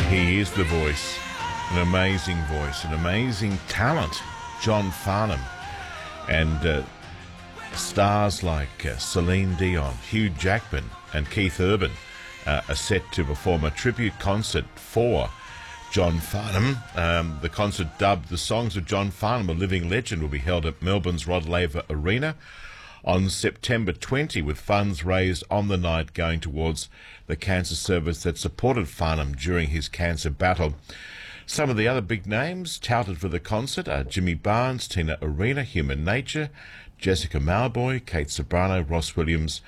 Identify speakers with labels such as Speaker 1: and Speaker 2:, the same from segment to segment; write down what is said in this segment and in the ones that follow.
Speaker 1: He is the voice, an amazing voice, an amazing talent, John Farnham. And stars like Celine Dion, Hugh Jackman and Keith Urban are set to perform a tribute concert for John Farnham. The concert, dubbed The Songs of John Farnham, a Living Legend, will be held at Melbourne's Rod Laver Arena on September 20, with funds raised on the night going towards the cancer service that supported Farnham during his cancer battle. Some of the other big names touted for the concert are Jimmy Barnes, Tina Arena, Human Nature, Jessica Mauboy, Kate Ceberano, Ross Wilson,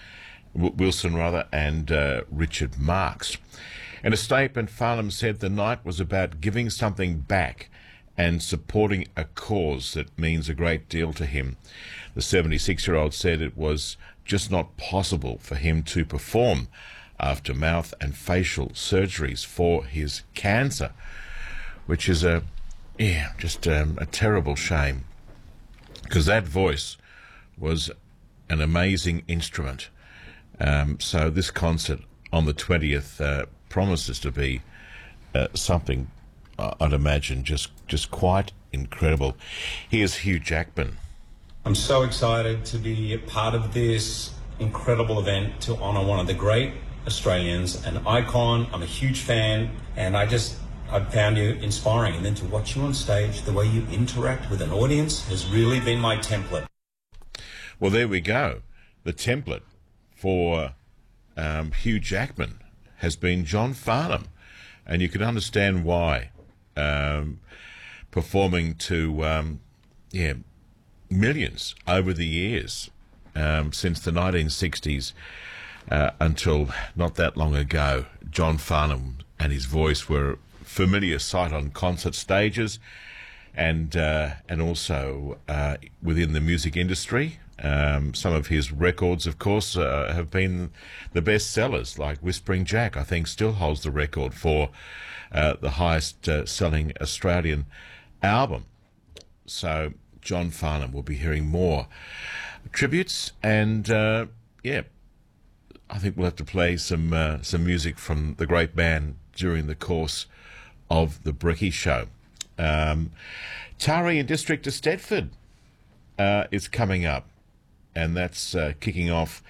Speaker 1: and Richard Marx. In a statement, Farnham said the night was about giving something back and supporting a cause that means a great deal to him. The 76-year-old said it was just not possible for him to perform after mouth and facial surgeries for his cancer, which is just a terrible shame, because that voice was an amazing instrument. So this concert on the 20th promises to be something, I'd imagine, just quite incredible. Here's Hugh Jackman.
Speaker 2: I'm so excited to be a part of this incredible event to honour one of the great Australians, an icon. I'm a huge fan, and I found you inspiring. And then to watch you on stage, the way you interact with an audience has really been my template.
Speaker 1: Well, there we go. The template for Hugh Jackman has been John Farnham, and you can understand why. Performing to millions over the years, since the 1960s until not that long ago, John Farnham and his voice were a familiar sight on concert stages and also within the music industry. Some of his records, of course, have been the best sellers, like Whispering Jack, I think, still holds the record for the highest selling Australian album. So John Farnham will be hearing more tributes, and I think we'll have to play some music from the great band during the course of the Bricky Show. Taree in District of Stedford is coming up, and that's kicking off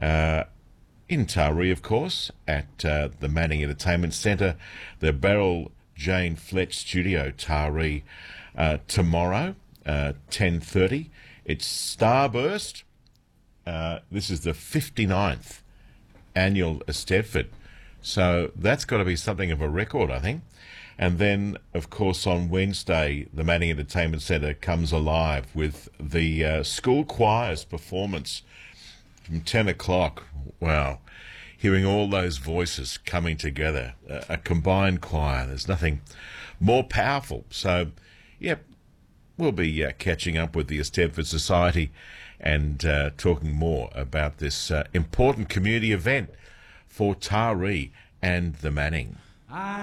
Speaker 1: in Taree, of course, at the Manning Entertainment Centre, the Beryl Jane Fletch Studio, Taree, tomorrow, 10:30. It's Starburst. This is the 59th annual Stedford, so that's got to be something of a record, I think. And then, of course, on Wednesday, the Manning Entertainment Centre comes alive with the school choir's performance from 10 o'clock. Wow. Hearing all those voices coming together, a combined choir. There's nothing more powerful. So, we'll be catching up with the Stedford Society and talking more about this important community event for Taree and the Manning.